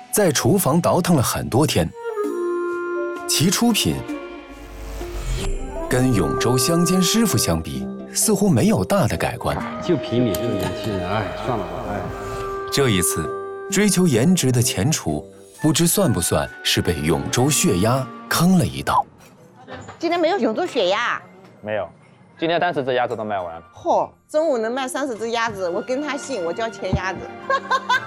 在厨房倒腾了很多天，其出品跟永州乡间师傅相比，似乎没有大的改观。 就凭你这个年轻人，哎，算了吧，哎。 这一次，追求颜值的前厨，不知算不算是被永州血鸭坑了一道。 今天没有永州血鸭？ 没有，今天30只鸭子都卖完了。 嚯，中午能卖30只鸭子，我跟他姓，我叫钱鸭子。